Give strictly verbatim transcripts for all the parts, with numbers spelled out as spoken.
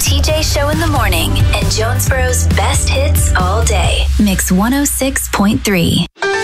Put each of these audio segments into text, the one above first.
T J Show in the morning and Jonesboro's best hits all day. Mix one oh six point three.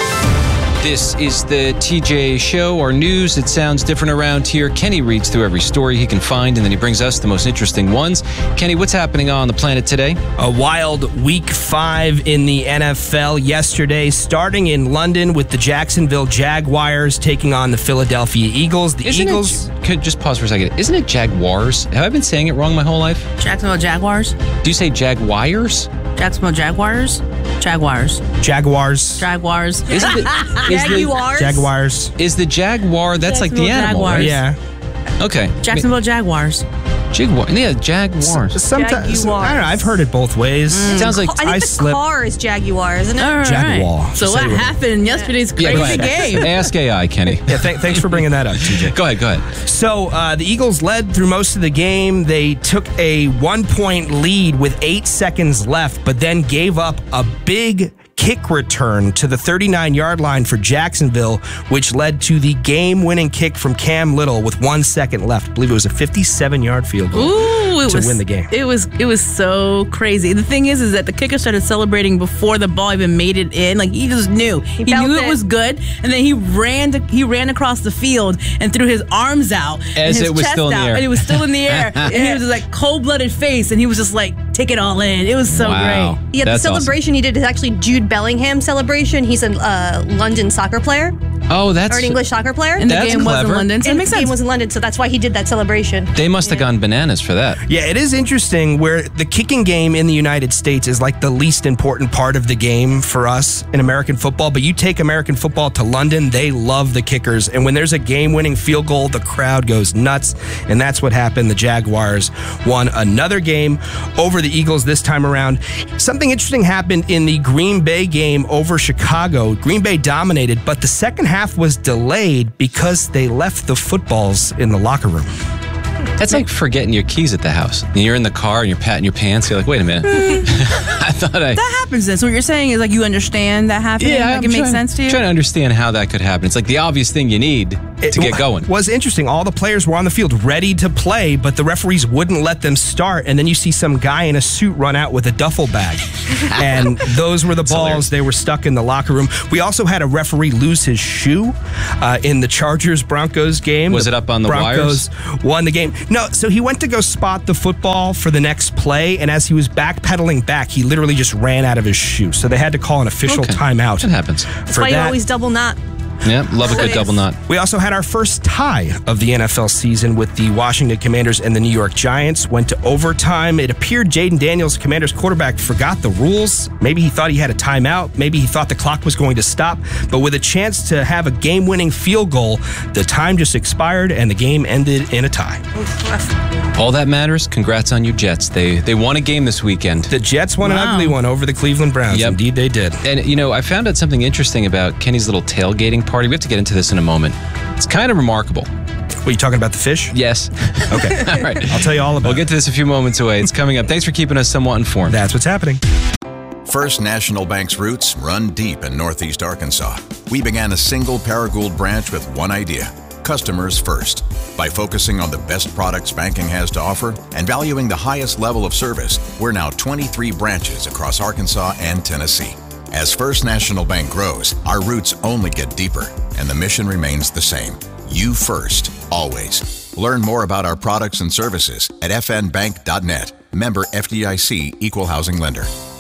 This is the T J Show, our news. It sounds different around here. Kenny reads through every story he can find, and then he brings us the most interesting ones. Kenny, what's happening on the planet today? A wild week five in the N F L yesterday, starting in London with the Jacksonville Jaguars taking on the Philadelphia Eagles. The Isn't Eagles... It, could just pause for a second. Isn't it Jaguars? Have I been saying it wrong my whole life? Jacksonville Jaguars? Do you say Jaguars? Jacksonville Jaguars? Jaguars. Jaguars. Jaguars. Is the, is Jaguars. The, Jaguars. Is the Jaguar, that's like the animal, Jaguars. right? Yeah. Okay. Jacksonville Jaguars. Jaguar. Yeah, Jaguars. Sometimes, Jaguars. I don't know, I've heard it both ways. It sounds like I think I the slip. car is Jaguar, isn't it? All right. Jaguar. So Say what what- happened in yesterday's Yeah, crazy go ahead. game? Ask A I, Kenny. Yeah, th- thanks for bringing that up, T J. Go ahead, go ahead. So uh, the Eagles led through most of the game. They took a one-point lead with eight seconds left, but then gave up a big kick return to the thirty-nine-yard line for Jacksonville, which led to the game-winning kick from Cam Little with one second left. I believe it was a fifty-seven-yard field goal Ooh, it to was, win the game. It was it was so crazy. The thing is, is that the kicker started celebrating before the ball even made it in. Like he just knew, he, felt knew it. it. was good, and then he ran to, he ran across the field and threw his arms out As and his it was chest still in the out, air. and it was still in the air, and he was just like cold-blooded face, and he was just like, take it all in. It was so Wow. great. Yeah, the That's awesome. celebration he did is actually Jude Bellingham celebration. He's a uh, London soccer player Oh, that's... or an English soccer player. And the That's game was in clever. London, so it And makes the game sense. was in London, so that's why he did that celebration. They must have gone bananas for that. Yeah, it is interesting where the kicking game in the United States is like the least important part of the game for us in American football. But you take American football to London, they love the kickers. And when there's a game-winning field goal, the crowd goes nuts. And that's what happened. The Jaguars won another game over the Eagles this time around. Something interesting happened in the Green Bay game over Chicago. Green Bay dominated, but the second half was delayed because they left the footballs in the locker room. That's like forgetting your keys at the house. And you're in the car and you're patting your pants. You're like, wait a minute. I thought I... That happens then. So what you're saying is like you understand that happening? Yeah, like I'm it makes trying- sense to you? trying to understand how that could happen. It's like the obvious thing you need to It get going. was interesting. All the players were on the field ready to play, but the referees wouldn't let them start. And then you see some guy in a suit run out with a duffel bag. And those were the balls. hilarious. They were stuck in the locker room. We also had a referee lose his shoe uh, in the Chargers-Broncos game. Was it up on the Broncos won the game. No, so he went to go spot the football for the next play, and as he was backpedaling back, he literally just ran out of his shoe. So they had to call an official Okay. timeout. It happens. That's for why you that. always double knot. Yeah, love a good double knot. We also had our first tie of the N F L season with the Washington Commanders and the New York Giants. Went to overtime. It appeared Jaden Daniels, Commanders quarterback, forgot the rules. Maybe he thought he had a timeout. Maybe he thought the clock was going to stop. But with a chance to have a game-winning field goal, the time just expired and the game ended in a tie. All that matters, congrats on your Jets. They they won a game this weekend. The Jets won an Wow. ugly one over the Cleveland Browns. Yep. Indeed, they did. And, you know, I found out something interesting about Kenny's little tailgating party. We have to get into this in a moment. It's kind of remarkable. Were you talking about the fish? Yes. Okay. All right. I'll tell you all about We'll it. get to this a few moments away. It's coming up. Thanks for keeping us somewhat informed. That's what's happening. First National Bank's roots run deep in Northeast Arkansas. We began a single Paragould branch with one idea: customers first. By focusing on the best products banking has to offer and valuing the highest level of service, we're now twenty-three branches across Arkansas and Tennessee. As First National Bank grows, our roots only get deeper, and the mission remains the same: you first, always. Learn more about our products and services at f n bank dot net. Member F D I C, Equal Housing Lender.